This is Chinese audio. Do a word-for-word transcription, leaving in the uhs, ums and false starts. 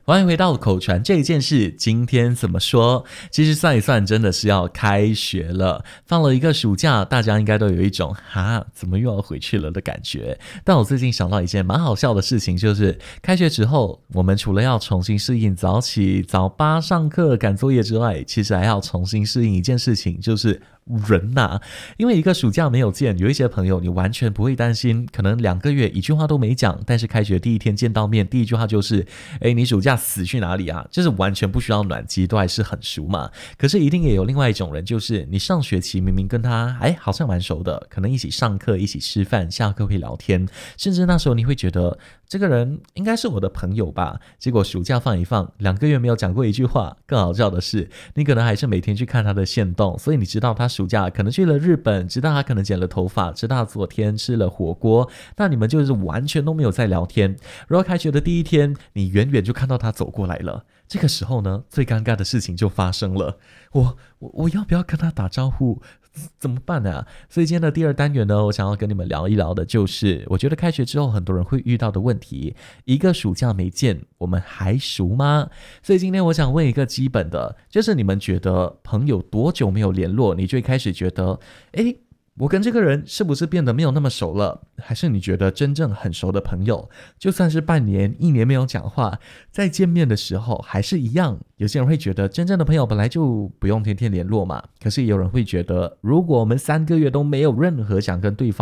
欢迎回到口传这一件事，今天怎么说？其实算一算真的是要开学了，放了一个暑假，大家应该都有一种哈怎么又要回去了的感觉。但我最近想到一件蛮好笑的事情，就是开学之后我们除了要重新适应早起早八上课赶作业之外，其实还要重新适应一件事情，就是人呐、啊，因为一个暑假没有见，有一些朋友你完全不会担心，可能两个月一句话都没讲，但是开学第一天见到面，第一句话就是诶你暑假死去哪里啊，就是完全不需要暖机，都还是很熟嘛。可是一定也有另外一种人，就是你上学期明明跟他哎好像蛮熟的，可能一起上课一起吃饭，下课会聊天，甚至那时候你会觉得这个人应该是我的朋友吧，结果暑假放一放，两个月没有讲过一句话。更好笑的是，你可能还是每天去看他的限动，所以你知道他暑假可能去了日本，知道他可能剪了头发，知道他昨天吃了火锅，那你们就是完全都没有在聊天。然后开学的第一天，你远远就看到他走过来了，这个时候呢，最尴尬的事情就发生了，我我我要不要跟他打招呼？怎么办啊？所以今天的第二单元呢，我想要跟你们聊一聊的就是我觉得开学之后很多人会遇到的问题，一个暑假没见，我们还熟吗？所以今天我想问一个基本的，就是你们觉得朋友多久没有联络，你就会开始觉得诶我跟这个人是不是变得没有那么熟了？还是你觉得真正很熟的朋友，就算是半年一年没有讲话，在见面的时候还是一样？有些人会觉得真正的朋友本来就不用天天联络嘛，可是也有人会觉得如果我们三个月都没有任何想跟对方